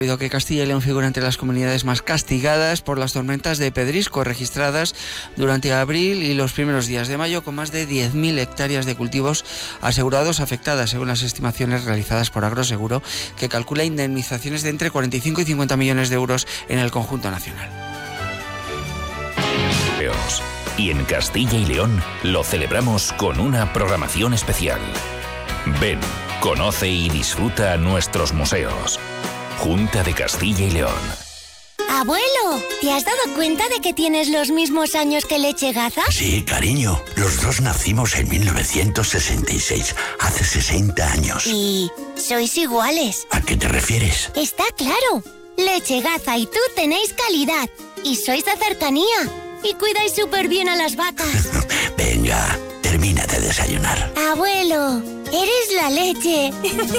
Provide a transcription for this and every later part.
Debido a que Castilla y León figura entre las comunidades más castigadas por las tormentas de pedrisco registradas durante abril y los primeros días de mayo, con más de 10.000 hectáreas de cultivos asegurados afectadas, según las estimaciones realizadas por Agroseguro, que calcula indemnizaciones de entre 45 y 50 millones de euros en el conjunto nacional. Y en Castilla y León lo celebramos con una programación especial. Ven, conoce y disfruta nuestros museos. Junta de Castilla y León. Abuelo, ¿te has dado cuenta de que tienes los mismos años que Lechegaza? Sí, cariño. Los dos nacimos en 1966, hace 60 años. ¿Y sois iguales? ¿A qué te refieres? Está claro. Lechegaza y tú tenéis calidad. Y sois de cercanía. Y cuidáis súper bien a las vacas. Venga, termina de desayunar. Abuelo, eres la leche.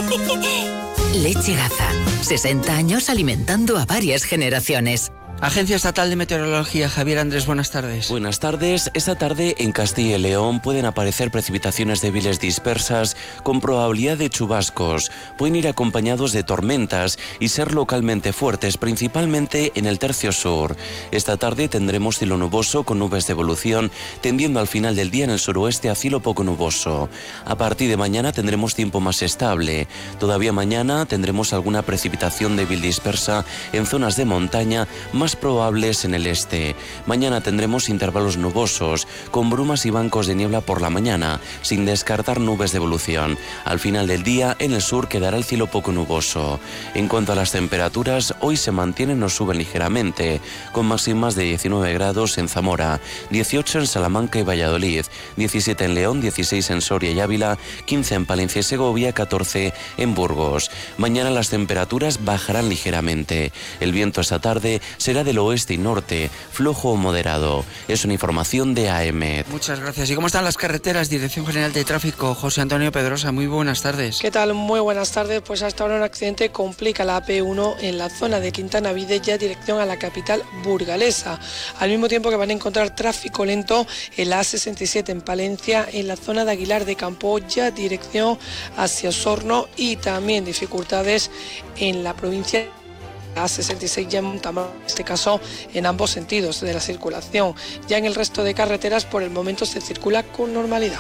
Lechegaza. 60 años alimentando a varias generaciones. Agencia Estatal de Meteorología, Javier Andrés, buenas tardes. Buenas tardes. Esta tarde en Castilla y León pueden aparecer precipitaciones débiles dispersas con probabilidad de chubascos. Pueden ir acompañados de tormentas y ser localmente fuertes, principalmente en el tercio sur. Esta tarde tendremos cielo nuboso con nubes de evolución, tendiendo al final del día en el suroeste a cielo poco nuboso. A partir de mañana tendremos tiempo más estable. Todavía mañana tendremos alguna precipitación débil dispersa en zonas de montaña, más probables en el este. Mañana tendremos intervalos nubosos, con brumas y bancos de niebla por la mañana, sin descartar nubes de evolución. Al final del día, en el sur quedará el cielo poco nuboso. En cuanto a las temperaturas, hoy se mantienen o suben ligeramente, con máximas de 19 grados en Zamora, 18 en Salamanca y Valladolid, 17 en León, 16 en Soria y Ávila, 15 en Palencia y Segovia, 14 en Burgos. Mañana las temperaturas bajarán ligeramente. El viento esta tarde será del oeste y norte, flojo o moderado. Es una información de AEMET. Muchas gracias. ¿Y cómo están las carreteras? Dirección General de Tráfico, José Antonio Pedrosa, muy buenas tardes. ¿Qué tal? Muy buenas tardes. Pues hasta ahora un accidente complica la AP1 en la zona de Quintana Videja, dirección a la capital burgalesa. Al mismo tiempo que van a encontrar tráfico lento en la A67 en Palencia, en la zona de Aguilar de Campoya, dirección hacia Osorno, y también dificultades en la provincia A66 ya en Montamar, en este caso en ambos sentidos de la circulación. Ya en el resto de carreteras por el momento se circula con normalidad.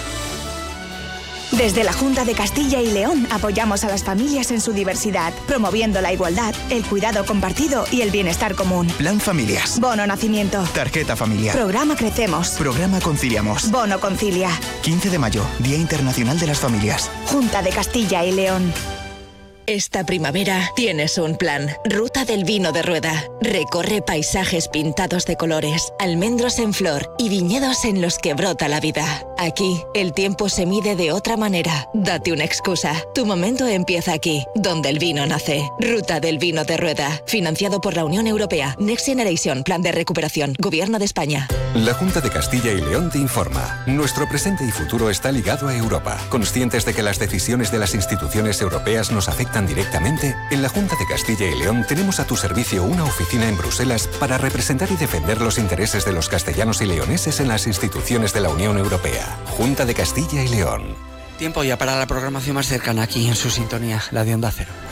Desde la Junta de Castilla y León apoyamos a las familias en su diversidad, promoviendo la igualdad, el cuidado compartido y el bienestar común. Plan Familias. Bono Nacimiento. Tarjeta familiar. Programa Crecemos. Programa Conciliamos. Bono Concilia. 15 de mayo, Día Internacional de las Familias. Junta de Castilla y León. Esta primavera tienes un plan. Ruta del Vino de Rueda. Recorre paisajes pintados de colores, almendros en flor y viñedos en los que brota la vida. Aquí, el tiempo se mide de otra manera. Date una excusa. Tu momento empieza aquí, donde el vino nace. Ruta del Vino de Rueda. Financiado por la Unión Europea. Next Generation. Plan de Recuperación. Gobierno de España. La Junta de Castilla y León te informa. Nuestro presente y futuro está ligado a Europa. Conscientes de que las decisiones de las instituciones europeas nos afectan directamente, en la Junta de Castilla y León tenemos a tu servicio una oficina en Bruselas para representar y defender los intereses de los castellanos y leoneses en las instituciones de la Unión Europea. Junta de Castilla y León. Tiempo ya para la programación más cercana aquí en su sintonía, la de Onda Cero.